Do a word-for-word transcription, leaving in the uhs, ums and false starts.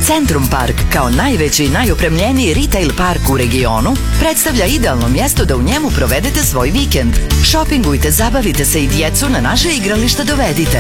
Centrum Park, kao najveći i najopremljeniji retail park u regionu, predstavlja idealno mjesto da u njemu provedete svoj vikend. Šopingujte, zabavite se i djecu na naše igralište dovedite.